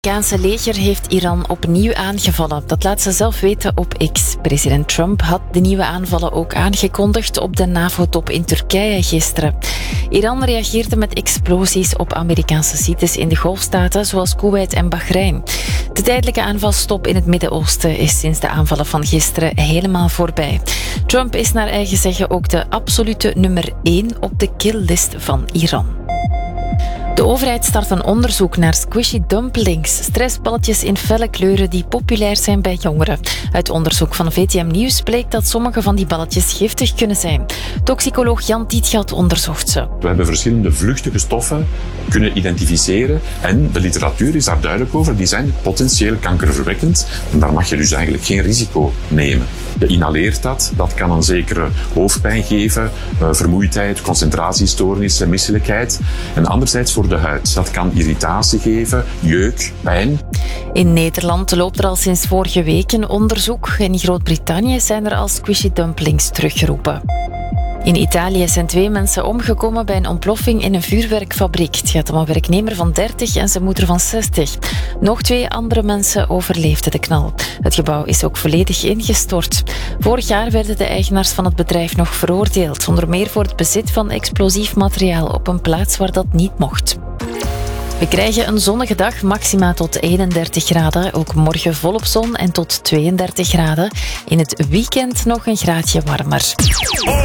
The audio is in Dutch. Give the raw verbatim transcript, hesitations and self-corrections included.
Het Amerikaanse leger heeft Iran opnieuw aangevallen. Dat laat ze zelf weten op X. President Trump had de nieuwe aanvallen ook aangekondigd op de NAVO-top in Turkije gisteren. Iran reageerde met explosies op Amerikaanse sites in de Golfstaten, zoals Koeweit en Bahrein. De tijdelijke aanvalstop in het Midden-Oosten is sinds de aanvallen van gisteren helemaal voorbij. Trump is naar eigen zeggen ook de absolute nummer één op de killlist van Iran. De overheid start een onderzoek naar squishy dumplings, stressballetjes in felle kleuren die populair zijn bij jongeren. Uit onderzoek van V T M Nieuws bleek dat sommige van die balletjes giftig kunnen zijn. Toxicoloog Jan Tietgat onderzocht ze. We hebben verschillende vluchtige stoffen kunnen identificeren en de literatuur is daar duidelijk over. Die zijn potentieel kankerverwekkend en daar mag je dus eigenlijk geen risico nemen. Je inhaleert dat, dat kan een zekere hoofdpijn geven, vermoeidheid, concentratiestoornissen, misselijkheid. En anderzijds voor de huid. Dat kan irritatie geven, jeuk, pijn. In Nederland loopt er al sinds vorige week een onderzoek. In Groot-Brittannië zijn er al squishy dumplings teruggeroepen. In Italië zijn twee mensen omgekomen bij een ontploffing in een vuurwerkfabriek. Het gaat om een werknemer van dertig en zijn moeder van zestig. Nog twee andere mensen overleefden de knal. Het gebouw is ook volledig ingestort. Vorig jaar werden de eigenaars van het bedrijf nog veroordeeld, onder meer voor het bezit van explosief materiaal op een plaats waar dat niet mocht. We krijgen een zonnige dag, maxima tot eenendertig graden. Ook morgen volop zon en tot tweeëndertig graden. In het weekend nog een graadje warmer.